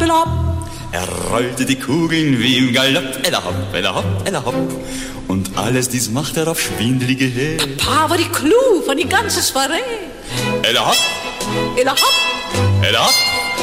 Galopp. Er rollte die Kugeln wie im Galopp, ella hopp, ella hopp, ella hopp. Und alles dies macht er auf schwindelige Höhe. Papa war die Clou von die ganze Soiree. Ella hopp, Ella hopp, ella hopp.